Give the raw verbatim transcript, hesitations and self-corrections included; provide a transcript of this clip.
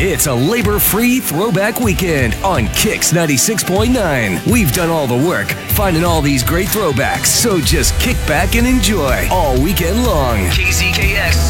It's a labor-free throwback weekend on Kicks ninety-six point nine. We've done all the work finding all these great throwbacks, so just kick back and enjoy all weekend long. K Z K X